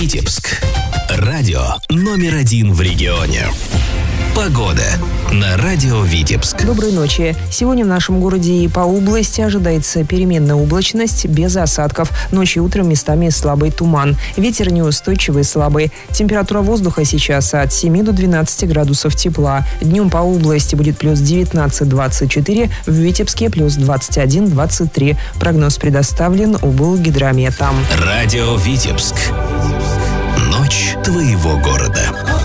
Витебск. Радио номер 1 в регионе. Погода на радио Витебск. Доброй ночи. Сегодня в нашем городе и по области ожидается переменная облачность без осадков. Ночью и утром местами слабый туман. Ветер неустойчивый, слабый. Температура воздуха сейчас от 7 до 12 градусов тепла. Днем по области будет плюс 19-24, в Витебске плюс 21-23. Прогноз предоставлен Облгидрометом. Радио Витебск. Ночь твоего города.